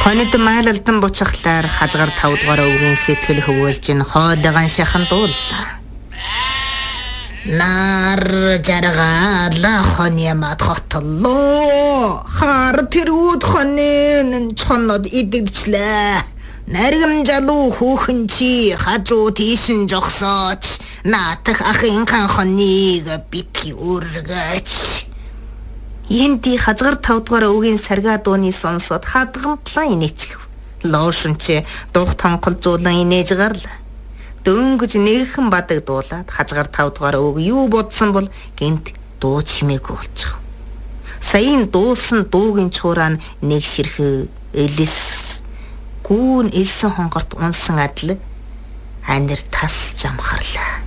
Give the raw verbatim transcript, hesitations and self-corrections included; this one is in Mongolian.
Хонид майлалдан буцахлаар хазгаар тав дугаар өвгийн сэтгэл хөвөөлж ин хоолойган шахан дууллаа. Нар жаргала хоньямат хотлоо. Хар тэрүүд хонин чонод идэгчлээ. Наргам жалуу хүүхэн чи хажуу тийшин жогсооч. Наатах ахын хан хоныг битгий үргэж. Янди хазгаар тав дугаар өвгийн сарга дууны сонсоод хадгамтлаа инээчих. Лоошин чи дух тонголзуулан инээж гарлаа. Дөнгөж нэгхэн бадаг дуулаад хазгаар тав дугаар өг юу бодсон бол гинт дуу чимээгүй болчих. Саяын дуусан дуугийн чуураа нэг ширхэг элис гүүн элсэн хонгорт унсан адил анир тас замхарлаа.